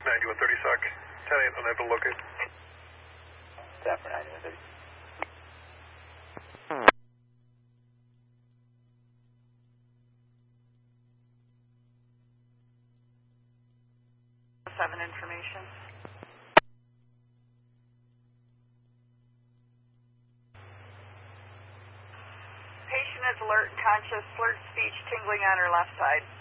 9130 SOC. 10-8 unable to locate. Staff for 9130. 7 information. Patient is alert and conscious, slurred speech, tingling on her left side.